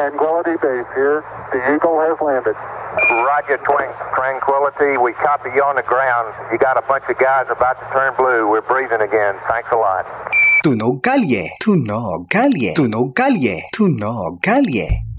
Tranquility Base here. The Eagle has landed. Roger, Tranquility. We copy you on the ground. You got a bunch of guys about to turn blue. We're breathing again. Thanks a lot. Tunog Kalye.